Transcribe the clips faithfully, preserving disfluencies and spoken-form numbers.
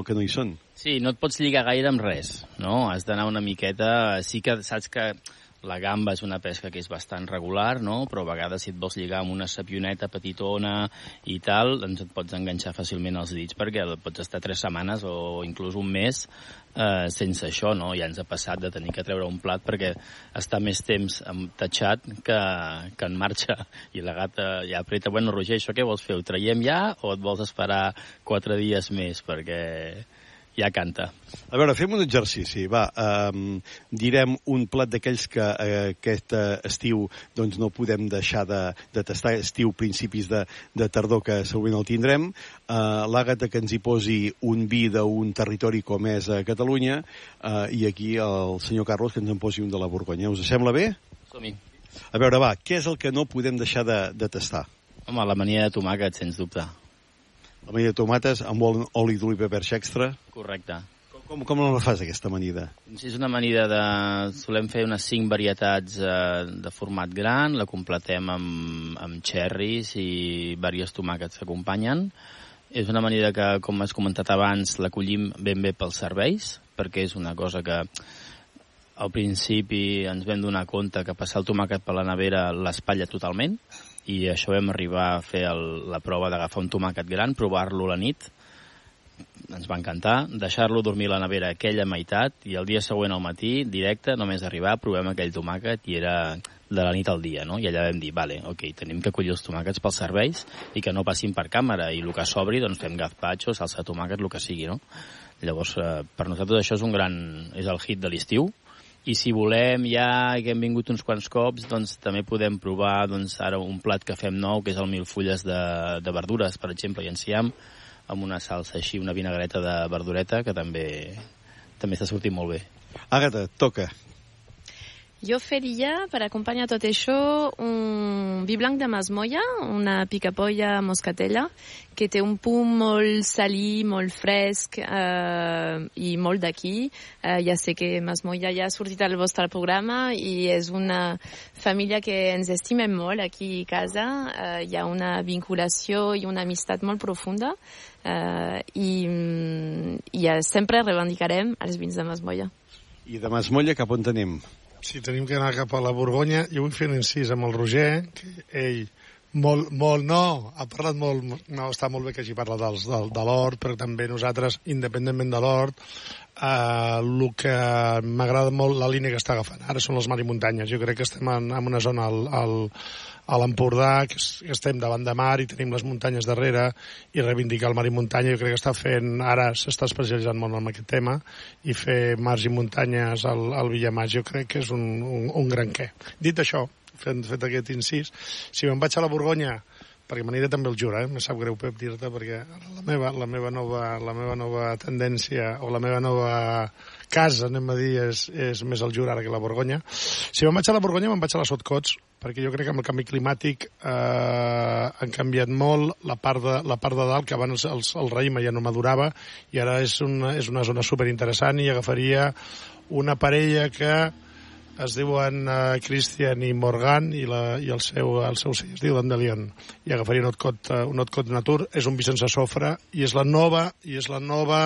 que no hi són. Sí, no et pots lligar gaire amb res, no? Has d'anar una miqueta... Sí que saps que la gamba és una pesca que és bastant regular, no? Però a vegades si et vols lligar amb una sapioneta petitona i tal, doncs et pots enganxar fàcilment els dits perquè pots estar tres setmanes o inclús un mes eh, sense això, no? Ja ens ha passat de tenir que treure un plat perquè està més temps tatxat que, que en marxa. I la gata ja apreta, bueno, Roger, això què vols fer? Ho traiem ja o et vols esperar quatre dies més perquè ja canta? A veure, fem un exercici, va. Um, direm un plat d'aquells que uh, aquest uh, estiu doncs, no podem deixar de, de tastar, estiu, principis de, de tardor, que segurament el tindrem. Uh, L'Àgata que ens hi posi un vi d'un territori com és a Catalunya, uh, i aquí el senyor Carlos que ens en posi un de la Borgonya. Us sembla bé? Som-hi. A veure, va, què és el que no podem deixar de, de tastar? Home, l'amanida de tomàquet, sens dubte. L'amanida de tomates amb oli d'oliva verge extra? Correcte. Com, com la fas, aquesta amanida? Sí, és una amanida de... Solem fer unes cinc varietats eh, de format gran, la completem amb, amb cherries i diversos tomàquets que acompanyen. És una amanida que, com has comentat abans, la collim ben bé pels serveis, perquè és una cosa que al principi ens vam donar compte que passar el tomàquet per la nevera l'espatlla totalment, i això vam arribar a fer el, la prova d'agafar un tomàquet gran, provar-lo la nit, ens va encantar, deixar-lo dormir a la nevera aquella meitat, i el dia següent al matí, directe, només arribar, provem aquell tomàquet, i era de la nit al dia, no? I allà vam dir, vale, ok, tenim que collir els tomàquets pels serveis i que no passin per càmera, i el que s'obri, doncs fem gazpacho, salsa de tomàquet, el que sigui, no? Llavors, eh, per nosaltres això és un gran... és el hit de l'estiu. I si volem, ja que hem vingut uns quants cops, doncs també podem provar doncs, ara un plat que fem nou, que és el milfulles de, de verdures, per exemple, i enciam, amb una salsa així, una vinagreta de verdureta, que també també està sortint molt bé. Àgata, toca. Jo faria, per acompanyar tot això, un vi blanc de masmoia, una picapolla moscatella, que té un punt molt salí, molt fresc eh, i molt d'aquí. Eh, ja sé que masmoia ja ha sortit al vostre programa i és una família que ens estimem molt aquí a casa. Eh, hi ha una vinculació i una amistat molt profunda eh, i, i sempre reivindicarem els vins de masmoia. I de masmoia cap on anem? Si tenim que anar cap a la Borgonya, jo vull fer un incís amb el Roger, que ell molt, molt, no, ha parlat molt, no, està molt bé que hagi parlat dels, del, de l'hort, però també nosaltres, independentment de l'hort, eh, el que m'agrada molt la línia que està agafant ara són les mar i muntanyes. Jo crec que estem en, en una zona al, al, a l'Empordà, que estem davant de mar i tenim les muntanyes darrere, i reivindicar el mar i muntanya, jo crec que està fent, ara s'està especialitzant molt en aquest tema, i fer mars i muntanyes al, al Villamàs, jo crec que és un, un, un gran què. Dit això, fet, fet aquest incís, si me'n vaig a la Borgonya, perquè m'aniré també al Jura, eh? Me sap greu, Pep, dir-te, perquè la meva, la meva nova, la meva nova tendència, o la meva nova casa, anem a dir, és, és més al Jura ara que la Borgonya. Si me'n vaig a la Borgonya, me'n vaig a les Sotcots, perquè jo crec que amb el canvi climàtic eh, han canviat molt la part de, la part de dalt, que abans el, el raïm ja no madurava, i ara és una, és una zona superinteressant, i agafaria una parella que es diuen uh, Christian i Morgan, i, la, i el seu, el seu es diu Dandelion, i agafaria un Hautecot, uh, un Hautecot Natur, és un vi sense sofre, i és la nova, i és la nova,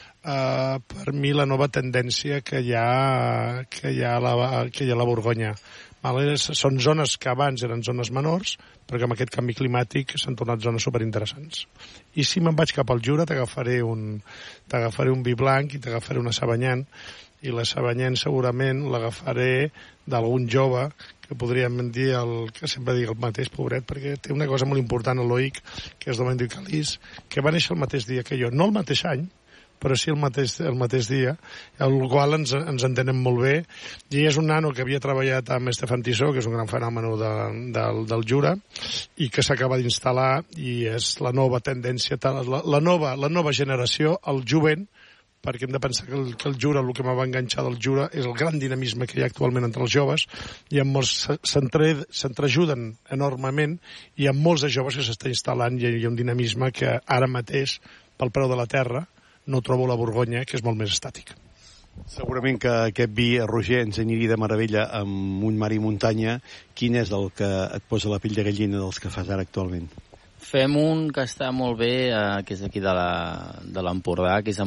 uh, per mi, la nova tendència que hi ha, que hi ha a la, que hi ha a la Borgonya. Vale? Són zones que abans eren zones menors, però que amb aquest canvi climàtic s'han tornat zones superinteressants. I si me'n vaig cap al Jura, t'agafaré un, t'agafaré un vi blanc i t'agafaré una Savagnin, i la Savagnin segurament l'agafaré d'algun jove, que podríem dir, el, que sempre dic el mateix, pobret, perquè té una cosa molt important a l'Oic, que és Domènec Calís, que va néixer el mateix dia que jo, no el mateix any, però sí el mateix, el mateix dia, el qual ens, ens entenem molt bé, i és un nano que havia treballat amb Estefan Tissó, que és un gran fenomen de, del, del Jura, i que s'acaba d'instal·lar, i és la nova tendència, la, la, nova, la nova generació, el jovent, perquè hem de pensar que el, que el Jura, el que m'ha enganxar del Jura, és el gran dinamisme que hi ha actualment entre els joves, i amb molts s'entrejuden enormement, i amb molts de joves que s'està instal·lant, i hi ha un dinamisme que ara mateix, pel preu de la terra, no trobo la Borgonya, que és molt més estàtic. Segurament que aquest vi, Roger, ens aniria de meravella amb un mar i muntanya. Quin és el que et posa la pell de gallina dels que fas ara actualment? Fem un que està molt bé, eh, que és aquí de l'Empordà, que és